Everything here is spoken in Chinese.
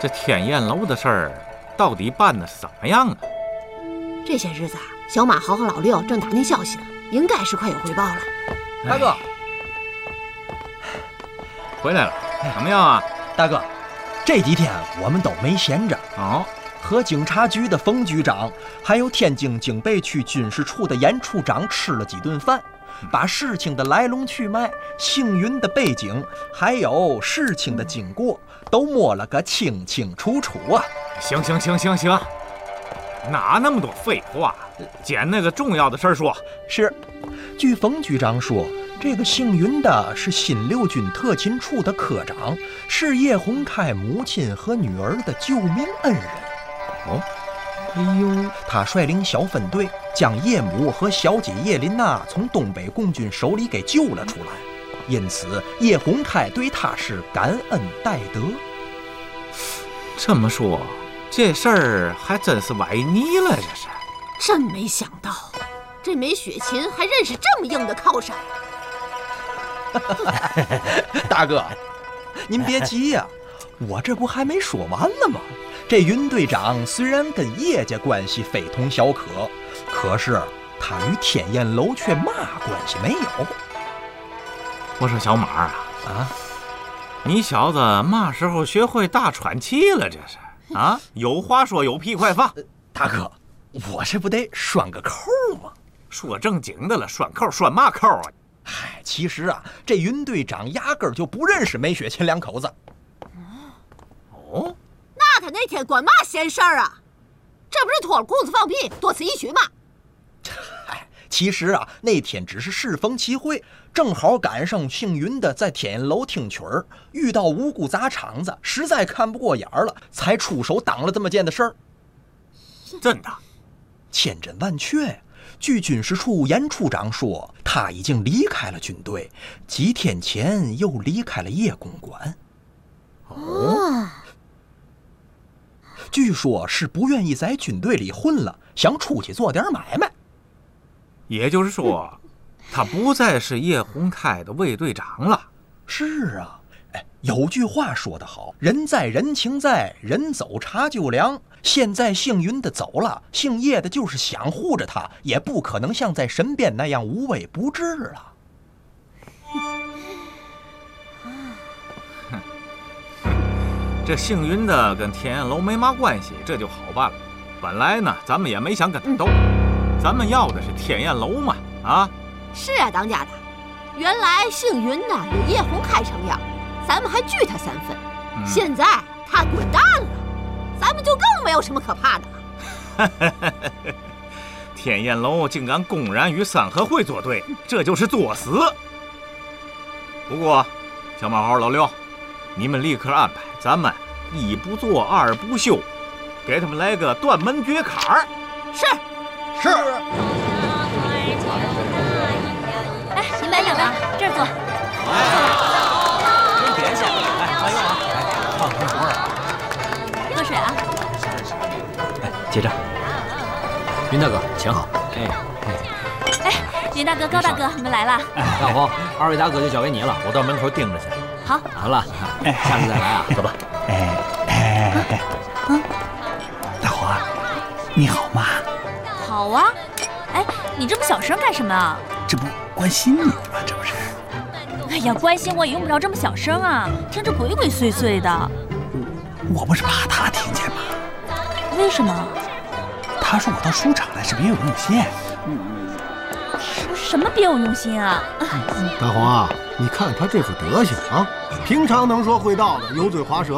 这天燕楼的事儿到底办的是怎么样啊？ 这些日子啊，小马豪和老六正打听消息呢，应该是快有回报了。 大哥， 回来了，怎么样啊？ 大哥，这几天我们都没闲着哦。 和警察局的冯局长，还有天津警备区军事处的严处长吃了几顿饭，把事情的来龙去脉、幸运的背景，还有事情的经过，都摸了个清清楚楚啊！ 行，哪那么多废话？捡那个重要的事儿说。 是，据冯局长说，这个幸运的是新六军特勤处的科长，是叶洪开母亲和女儿的救命恩人。 哦， 哎呦，他率领小分队将叶母和小姐叶琳娜从东北共军手里给救了出来，因此叶洪开对他是感恩戴德。 这么说，这事儿还真是崴泥了，这是。 真没想到，这枚雪琴还认识这么硬的靠山。 大哥，您别急呀，我这不还没说完呢吗？这云队长虽然跟叶家关系非同小可，可是他与天燕楼却嘛关系没有。 我说小马啊，你小子嘛时候学会大喘气了？这是啊，有话说有屁快放。 大哥，我这不得拴个扣吗？ 说正经的了，拴扣拴嘛扣啊？ 嗨，其实啊，这云队长压根儿就不认识梅雪琴两口子。 哦， 那他那天管嘛闲事儿啊？这不是脱了裤子放屁，多此一举吗？ 嗨，其实啊，那天只是适逢其会，正好赶上幸运的在天燕楼听曲儿，遇到无辜砸场子，实在看不过眼儿了，才出手挡了这么件的事儿。 真的？ 千真万确。据军事处严处长说，他已经离开了军队，几天前又离开了叶公馆。 哦， 据说是不愿意在军队里混了，想出去做点买卖。 也就是说，他不再是叶洪开的卫队长了。 是啊，有句话说得好，人在人情在，人走茶就凉。现在幸运的走了，姓叶的就是想护着他，也不可能像在身边那样无微不至了。 这幸运的跟天燕楼没嘛关系，这就好办了。本来呢，咱们也没想跟他斗，咱们要的是天燕楼嘛，啊？ 是啊，当家的，原来幸运呢有叶洪开撑腰，咱们还拒他3分。现在他滚蛋了，咱们就更没有什么可怕的了。 天燕楼竟敢公然与三合会作对，这就是作死。不过，小马豪、老六，你们立刻安排，咱们一不做二不休，给他们来个断门绝坎儿。 是。 哎，您买饮料，这儿坐。 您点下，加油啊！放会儿。 喝水啊。 结账。云大哥，请好。 哎，林大哥、高大哥，你们来了。 大红，2位大哥就交给你了，我到门口盯着去。 好。 好了，下次再来啊，走吧。 大红，你好吗？ 好啊。哎，你这么小声干什么啊？ 这不关心你吗？这不是。 哎呀，关心我也用不着这么小声啊，听着鬼鬼祟祟的。 我不是怕他听见吗？ 为什么？ 他说我到书场来是别有用心。 什么别有用心啊？ 大红啊，你看他这副德行啊，平常能说会道的，油嘴滑舌，